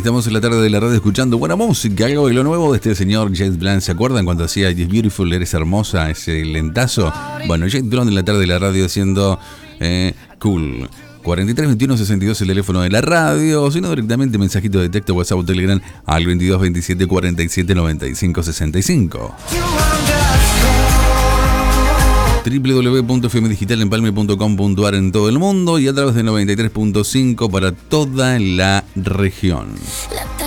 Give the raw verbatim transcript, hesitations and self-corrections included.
estamos en la tarde de la radio escuchando buena música, algo de lo nuevo de este señor James Blunt. ¿Se acuerdan cuando hacía It's Beautiful, eres hermosa, ese lentazo? Bueno, James Blunt en la tarde de la radio haciendo eh, cool. cuarenta y tres veintiuno sesenta y dos el teléfono de la radio, o si no directamente mensajito de texto, WhatsApp o Telegram al veintidós veintisiete cuarenta y siete noventa y cinco sesenta y cinco. doble u doble u doble u punto f m digital empalme punto com punto a r en todo el mundo y a través de noventa y tres punto cinco para toda la región.